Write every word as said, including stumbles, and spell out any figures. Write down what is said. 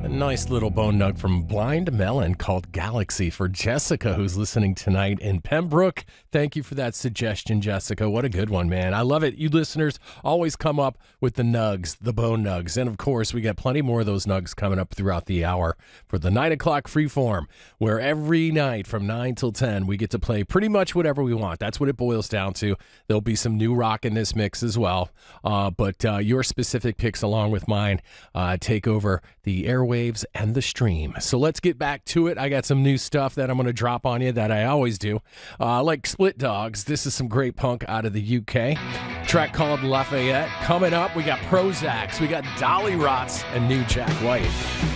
A nice little bone nug from Blind Melon called Galaxy for Jessica, who's listening tonight in Pembroke. Thank you for that suggestion, Jessica. What a good one, man. I love it. You listeners always come up with the nugs, the bone nugs. And, of course, we got plenty more of those nugs coming up throughout the hour for the nine o'clock freeform, where every night from nine till ten, we get to play pretty much whatever we want. That's what it boils down to. There'll be some new rock in this mix as well. Uh, but uh, your specific picks, along with mine, uh, take over the airwaves and the stream. So let's get back to it. I got some new stuff that I'm going to drop on you that I always do. Uh, like Split Dogs. This is some great punk out of the U K. Track called Lafayette. Coming up, we got Prozacs, we got Dolly Rots, and new Jack White.